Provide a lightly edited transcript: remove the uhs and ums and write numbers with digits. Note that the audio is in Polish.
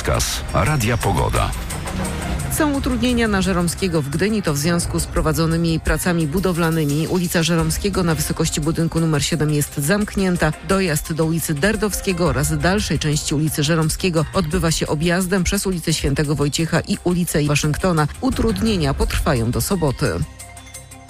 Rozkaz Radia Pogoda. Są utrudnienia na Żeromskiego w Gdyni, to w związku z prowadzonymi pracami budowlanymi. Ulica Żeromskiego na wysokości budynku nr 7 jest zamknięta. Dojazd do ulicy Derdowskiego oraz dalszej części ulicy Żeromskiego odbywa się objazdem przez ulicę Świętego Wojciecha i ulicę Waszyngtona. Utrudnienia potrwają do soboty.